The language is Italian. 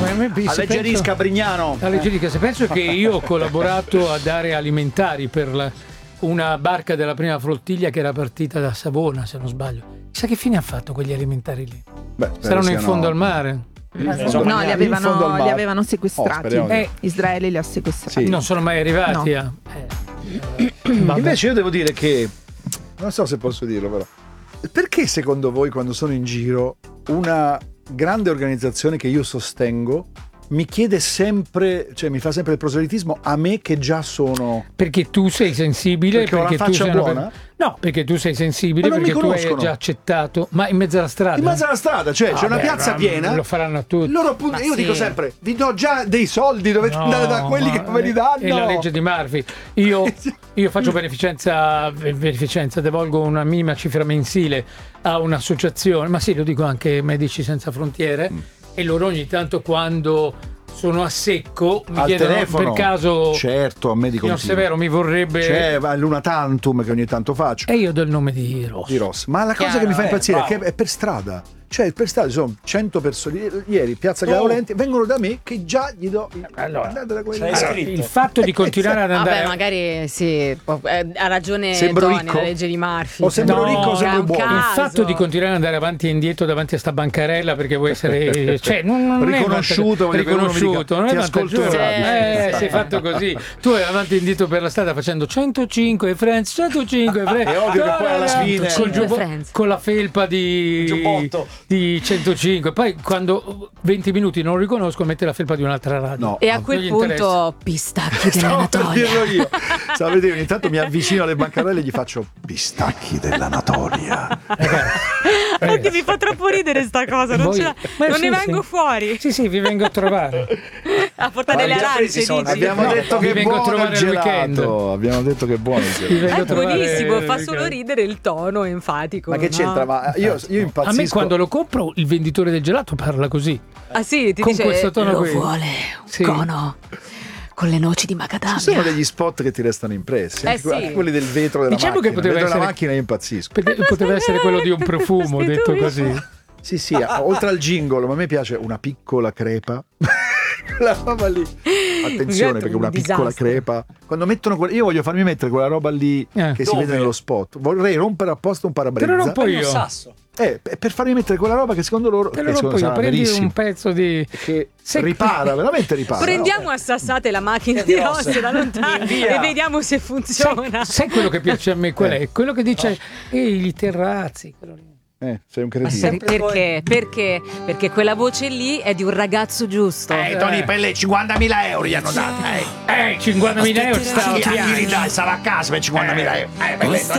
Alleggerisca, Brignano. Alleggerisca, se penso che io ho collaborato a dare alimentari per una barca della prima flottiglia che era partita da Savona, se non sbaglio. Chissà che fine ha fatto quegli alimentari lì? Saranno in fondo al mare? No, li avevano sequestrati. Israele li ha sequestrati. Sì. Non sono mai arrivati. No. Invece io devo dire che, non so se posso dirlo però, perché secondo voi quando sono in giro una grande organizzazione che io sostengo mi chiede sempre, cioè mi fa sempre il proselitismo a me che già sono... Perché tu sei sensibile, perché ho la faccia buona? No, perché tu sei sensibile, perché tu hai già accettato. Ma in mezzo alla strada? In mezzo alla strada, cioè c'è una piazza piena. Lo faranno tutti. Io dico sempre, vi do già dei soldi, dovete andare da quelli che ve li danno. È la legge di Murphy. Io faccio beneficenza, devolgo una minima cifra mensile a un'associazione, ma sì, lo dico anche Medici Senza Frontiere, e loro ogni tanto quando sono a secco mi al chiedono telefono, per caso, certo, a me di signor Severo mi vorrebbe, c'è l'una tantum che ogni tanto faccio, e io do il nome di Ross. Ma la cosa che mi fa impazzire è che è per strada. Cioè per strada sono 100 persone. Ieri Piazza Gaolenti vengono da me che già gli do il fatto di continuare ad andare. Vabbè, magari sì, ha ragione sembro Tony, ricco? la legge di Murphy. O sembro ricco o sembro buono. Il fatto di continuare ad andare avanti e indietro davanti a sta bancarella perché vuoi essere non riconosciuto, non ti ascolto. Sei fatto così. Tu vai avanti e indietro per la strada facendo 105 Friends, 105 Friends. È ovvio che poi alla fine con la felpa di 105, poi quando 20 minuti non lo riconosco mette la felpa di un'altra radio. No, e a quel punto pistacchi dell'Anatolia. Io sapete, ogni tanto mi avvicino alle bancarelle e gli faccio pistacchi dell'Anatolia. Anche mi fa troppo ridere sta cosa, non ne vengo fuori. Sì, vi vengo a trovare a portare delle arance. Abbiamo detto che è buono il gelato. Abbiamo detto che è buono il gelato. È buonissimo, fa solo ridere il tono enfatico. Ma che c'entra? Ma io impazzisco. A me quando lo compro il venditore del gelato parla così. Ah sì, ti con dice questo tono lo qui. Vuole un cono con le noci di macadamia. Ci sono degli spot che ti restano impressi, sì. quelli del vetro della macchina. Che poteva essere la macchina io impazzisco. Poteva essere quello di un profumo, detto così. Sì, oltre al jingle, ma a me piace una piccola crepa. La roba lì. Attenzione, perché una piccola crepa. Quando mettono io voglio farmi mettere quella roba lì che si vede nello spot. Vorrei rompere apposta un parabrezza. Te lo rompo io. Per farmi mettere quella roba che secondo loro prendi un pezzo di che ripara, veramente ripara. Prendiamo a sassate la macchina di Ross da lontano e vediamo se funziona. Sai quello che piace a me qual è? Quello che dice i terrazzi, quello lì. Sei un cretino. Perché quella voce lì è di un ragazzo giusto. Tony, per le 50.000 euro gli hanno dato. 50.000 euro Stava a casa per 50.000 euro.